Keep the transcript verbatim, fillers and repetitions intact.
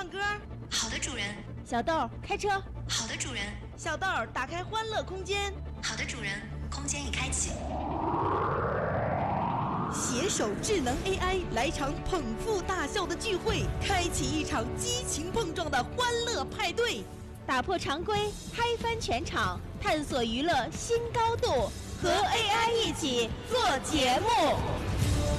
唱歌。 好的，主人。 小豆，开车。 好的，主人。 小豆，打开欢乐空间。 好的，主人。空间已开启。 携手智能 A I 来场捧腹大笑的聚会，开启一场激情碰撞的欢乐派对， 打破常规，嗨翻全场，探索娱乐新高度，和 A I 一起做节目。